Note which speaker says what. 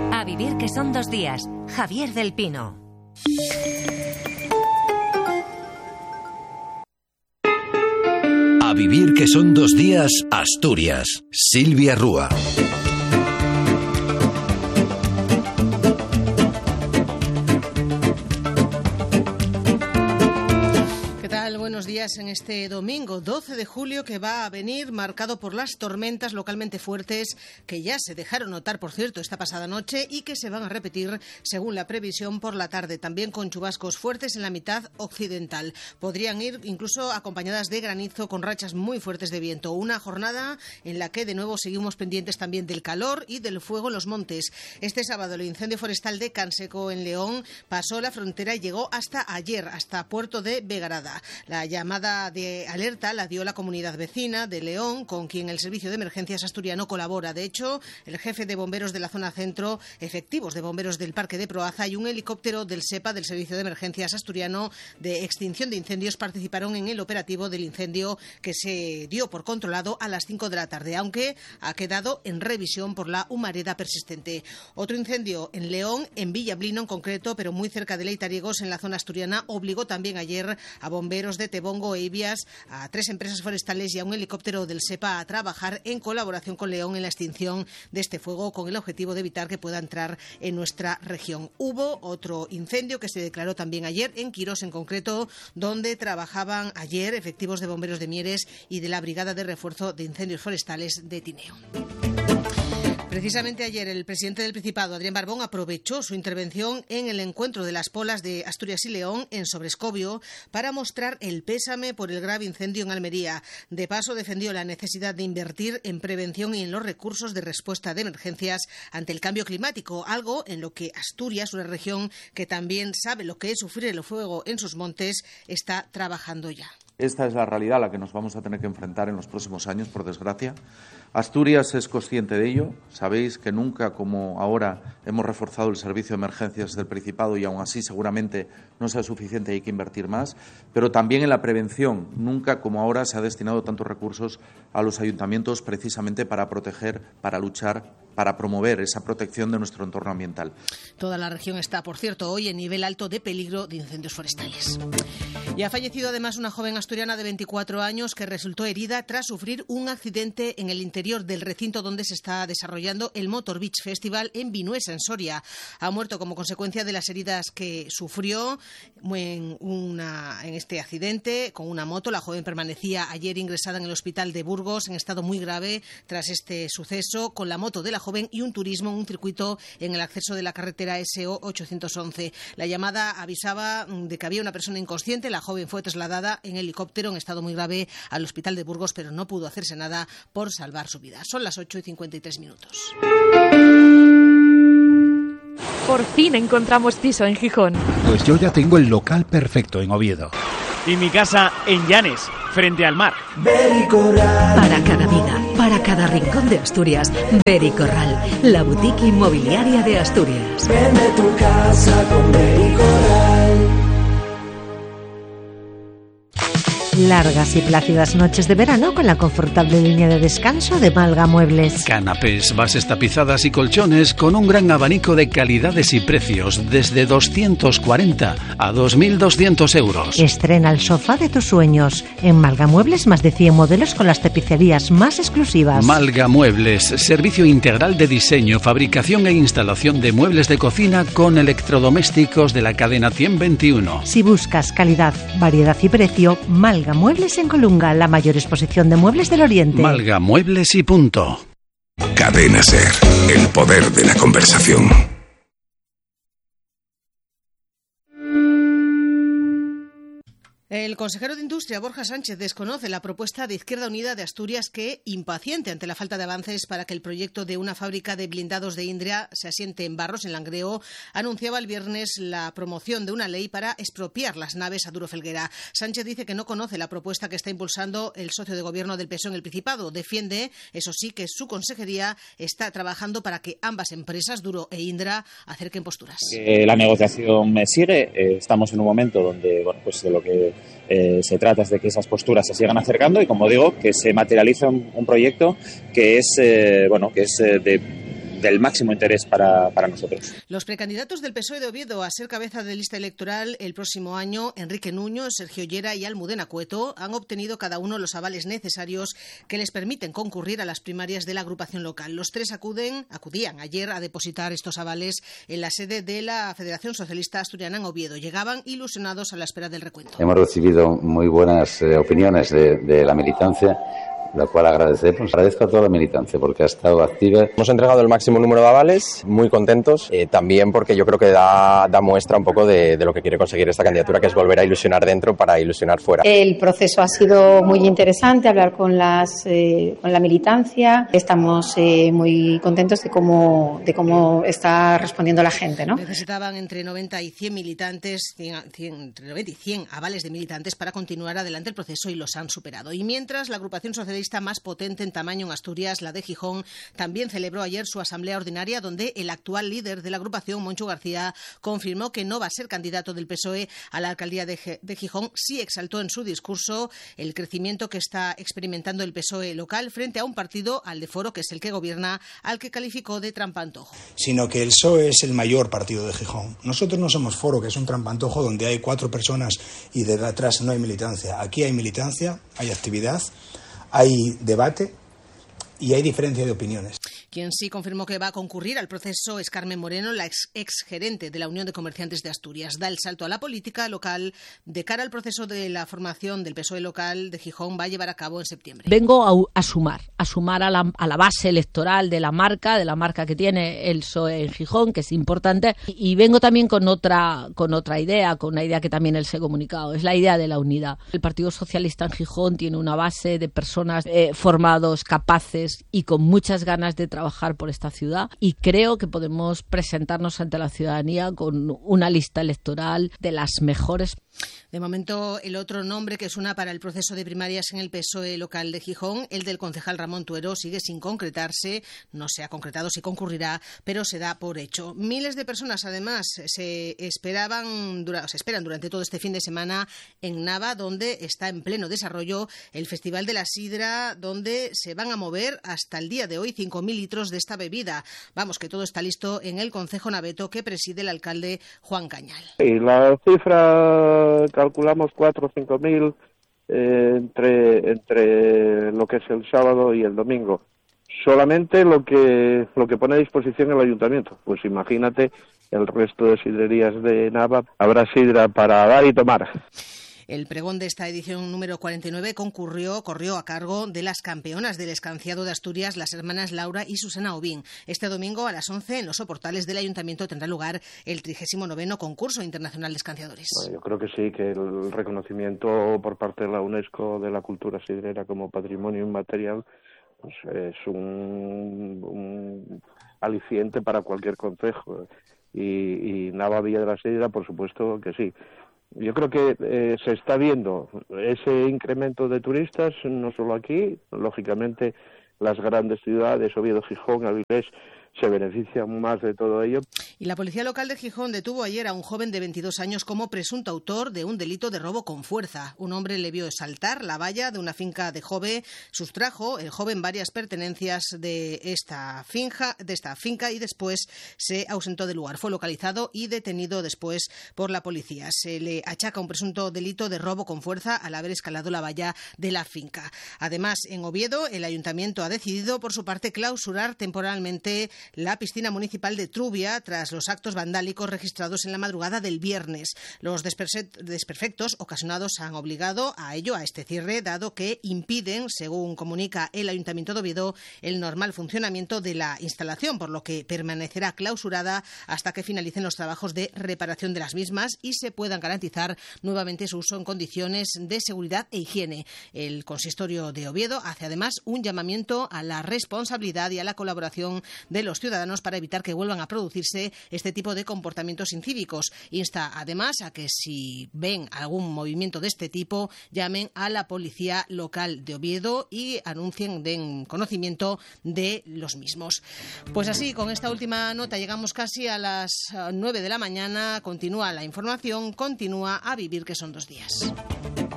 Speaker 1: A vivir que son 2 días. Javier del Pino.
Speaker 2: A vivir que son 2 días, Asturias. Silvia Rúa.
Speaker 3: Buenos días en este domingo 12 de julio que va a venir marcado por las tormentas localmente fuertes que ya se dejaron notar, por cierto, esta pasada noche y que se van a repetir según la previsión por la tarde, también con chubascos fuertes en la mitad occidental. Podrían ir incluso acompañadas de granizo con rachas muy fuertes de viento. Una jornada en la que de nuevo seguimos pendientes también del calor y del fuego en los montes. Este sábado el incendio forestal de Canseco en León pasó la frontera y llegó hasta ayer, hasta Puerto de Begarada. La llamada de alerta la dio la comunidad vecina de León, con quien el Servicio de Emergencias asturiano colabora. De hecho, el jefe de bomberos de la zona centro, efectivos de bomberos del Parque de Proaza y un helicóptero del SEPA, del Servicio de Emergencias asturiano de extinción de incendios, participaron en el operativo del incendio que se dio por controlado a las 5 de la tarde, aunque ha quedado en revisión por la humareda persistente. Otro incendio en León, en Villablino en concreto, pero muy cerca de Leitariegos, en la zona asturiana, obligó también ayer a bomberos de Tebongo e Ibias, a 3 empresas forestales y a un helicóptero del SEPA a trabajar en colaboración con León en la extinción de este fuego, con el objetivo de evitar que pueda entrar en nuestra región. Hubo otro incendio que se declaró también ayer en Quirós en concreto, donde trabajaban ayer efectivos de bomberos de Mieres y de la Brigada de Refuerzo de Incendios Forestales de Tineo. Precisamente ayer el presidente del Principado, Adrián Barbón, aprovechó su intervención en el encuentro de las Polas de Asturias y León en Sobrescobio para mostrar el pésame por el grave incendio en Almería. De paso, defendió la necesidad de invertir en prevención y en los recursos de respuesta de emergencias ante el cambio climático, algo en lo que Asturias, una región que también sabe lo que es sufrir el fuego en sus montes, está trabajando ya.
Speaker 4: Esta es la realidad a la que nos vamos a tener que enfrentar en los próximos años, por desgracia. Asturias es consciente de ello. Sabéis que nunca como ahora hemos reforzado el servicio de emergencias del Principado y aún así seguramente no sea suficiente y hay que invertir más. Pero también en la prevención. Nunca como ahora se ha destinado tantos recursos a los ayuntamientos precisamente para proteger, para luchar, para promover esa protección de nuestro entorno ambiental.
Speaker 3: Toda la región está, por cierto, hoy en nivel alto de peligro de incendios forestales. Y ha fallecido además una joven asturiana de 24 años que resultó herida tras sufrir un accidente en el interior del recinto donde se está desarrollando el Motor Beach Festival en Vinuesa, en Soria. Ha muerto como consecuencia de las heridas que sufrió en este accidente con una moto. La joven permanecía ayer ingresada en el hospital de Burgos en estado muy grave tras este suceso, con la moto de la joven y un turismo en un circuito en el acceso de la carretera SO 811. La llamada avisaba de que había una persona inconsciente. La joven fue trasladada en helicóptero en estado muy grave al hospital de Burgos, pero no pudo hacerse nada por salvar su vida. Son las 8:53.
Speaker 5: Por fin encontramos piso en Gijón.
Speaker 6: Pues yo ya tengo el local perfecto en Oviedo.
Speaker 7: Y mi casa en Llanes, frente al mar.
Speaker 8: Para cada vida, para cada rincón de Asturias, Bericorral, la boutique inmobiliaria de Asturias.
Speaker 9: Vende tu casa con Bericorral.
Speaker 10: Largas y plácidas noches de verano con la confortable línea de descanso de Malga Muebles.
Speaker 6: Canapés, bases tapizadas y colchones con un gran abanico de calidades y precios desde 240 a 2.200 euros.
Speaker 10: Estrena el sofá de tus sueños. En Malga Muebles más de 100 modelos con las tapicerías más exclusivas.
Speaker 6: Malga Muebles, servicio integral de diseño, fabricación e instalación de muebles de cocina con electrodomésticos de la cadena 121.
Speaker 10: Si buscas calidad, variedad y precio, Malga Muebles en Colunga, la mayor exposición de muebles del Oriente.
Speaker 6: Malga Muebles y punto.
Speaker 2: Cadena SER, el poder de la conversación.
Speaker 3: El consejero de Industria, Borja Sánchez, desconoce la propuesta de Izquierda Unida de Asturias que, impaciente ante la falta de avances para que el proyecto de una fábrica de blindados de Indra se asiente en Barros, en Langreo, anunciaba el viernes la promoción de una ley para expropiar las naves a Duro Felguera. Sánchez dice que no conoce la propuesta que está impulsando el socio de gobierno del PSOE en el Principado. Defiende, eso sí, que su consejería está trabajando para que ambas empresas, Duro e Indra, acerquen posturas.
Speaker 11: La negociación sigue. Estamos en un momento donde, pues de lo que se trata es de que esas posturas se sigan acercando y, como digo, que se materialice un proyecto que es de del máximo interés para nosotros.
Speaker 3: Los precandidatos del PSOE de Oviedo a ser cabeza de lista electoral el próximo año, Enrique Nuño, Sergio Llera y Almudena Cueto, han obtenido cada uno los avales necesarios que les permiten concurrir a las primarias de la agrupación local. Los tres acudían ayer a depositar estos avales en la sede de la Federación Socialista Asturiana en Oviedo. Llegaban ilusionados a la espera del recuento.
Speaker 12: Hemos recibido muy buenas opiniones de la militancia, la cual agradecemos. Agradezco a toda la militancia porque ha estado activa.
Speaker 13: Hemos entregado el máximo número de avales, muy contentos, también porque yo creo que da muestra un poco de lo que quiere conseguir esta candidatura, que es volver a ilusionar dentro para ilusionar fuera.
Speaker 14: El proceso ha sido muy interesante, hablar con la militancia. Estamos muy contentos de cómo está respondiendo la gente, ¿no?
Speaker 3: Necesitaban entre 90 y 100 militantes, entre 90 y 100 avales de militantes para continuar adelante el proceso y los han superado. Y mientras la agrupación socialista más potente en tamaño en Asturias, la de Gijón, también celebró ayer su asamblea ordinaria, donde el actual líder de la agrupación, Moncho García, confirmó que no va a ser candidato del PSOE a la alcaldía de Gijón. Sí exaltó en su discurso el crecimiento que está experimentando el PSOE local frente a un partido, al de Foro, que es el que gobierna, al que calificó de trampantojo.
Speaker 15: Sino que el PSOE es el mayor partido de Gijón. Nosotros no somos Foro, que es un trampantojo donde hay 4 personas y detrás no hay militancia. Aquí hay militancia, hay actividad, hay debate y hay diferencia de opiniones.
Speaker 3: Quien sí confirmó que va a concurrir al proceso es Carmen Moreno, la exgerente de la Unión de Comerciantes de Asturias. Da el salto a la política local de cara al proceso de la formación del PSOE local de Gijón. Va a llevar a cabo en septiembre.
Speaker 16: Vengo a sumar a la base electoral de la marca que tiene el PSOE en Gijón, que es importante, y vengo también con otra idea, con una idea que también él se ha comunicado, es la idea de la unidad. El Partido Socialista en Gijón tiene una base de personas formados, capaces y con muchas ganas de trabajar por esta ciudad, y creo que podemos presentarnos ante la ciudadanía con una lista electoral de las mejores.
Speaker 3: De momento, el otro nombre que suena para el proceso de primarias en el PSOE local de Gijón, el del concejal Ramón Tuero, sigue sin concretarse. No se ha concretado si concurrirá, pero se da por hecho. Miles de personas, además, se esperan durante todo este fin de semana en Nava, donde está en pleno desarrollo el Festival de la Sidra, donde se van a mover hasta el día de hoy 5.000 litros de esta bebida. Vamos, que todo está listo en el concejo naveto que preside el alcalde Juan Cañal.
Speaker 17: Y la cifra calculamos 4 o 5.000 entre lo que es el sábado y el domingo. Solamente lo que pone a disposición el ayuntamiento. Pues imagínate, el resto de sidrerías de Nava habrá sidra para dar y tomar.
Speaker 3: El pregón de esta edición número 49 corrió a cargo de las campeonas del escanciado de Asturias, las hermanas Laura y Susana Obín. Este domingo a las 11 en los soportales del Ayuntamiento tendrá lugar el 39º concurso internacional de escanciadores.
Speaker 17: Bueno, yo creo que sí, que el reconocimiento por parte de la UNESCO de la cultura sidrera como patrimonio inmaterial pues es un aliciente para cualquier concejo. Y Nava Villa de la Sidra, por supuesto que sí. Yo creo que se está viendo ese incremento de turistas, no solo aquí, lógicamente las grandes ciudades, Oviedo, Gijón, Avilés, se benefician más de todo ello.
Speaker 3: Y la policía local de Gijón detuvo ayer a un joven de 22 años como presunto autor de un delito de robo con fuerza. Un hombre le vio saltar la valla de una finca de Jove, sustrajo el joven varias pertenencias de esta finca y después se ausentó del lugar. Fue localizado y detenido después por la policía. Se le achaca un presunto delito de robo con fuerza al haber escalado la valla de la finca. Además, en Oviedo, el ayuntamiento ha decidido por su parte clausurar temporalmente la piscina municipal de Trubia tras los actos vandálicos registrados en la madrugada del viernes. Los desperfectos ocasionados han obligado a este cierre, dado que impiden, según comunica el Ayuntamiento de Oviedo, el normal funcionamiento de la instalación, por lo que permanecerá clausurada hasta que finalicen los trabajos de reparación de las mismas y se puedan garantizar nuevamente su uso en condiciones de seguridad e higiene. El consistorio de Oviedo hace además un llamamiento a la responsabilidad y a la colaboración de los ciudadanos para evitar que vuelvan a producirse este tipo de comportamientos incívicos. Insta además a que si ven algún movimiento de este tipo llamen a la policía local de Oviedo y den conocimiento de los mismos. Pues así, con esta última nota llegamos casi a las 9 de la mañana. Continúa la información, continúa A Vivir, que son 2 días.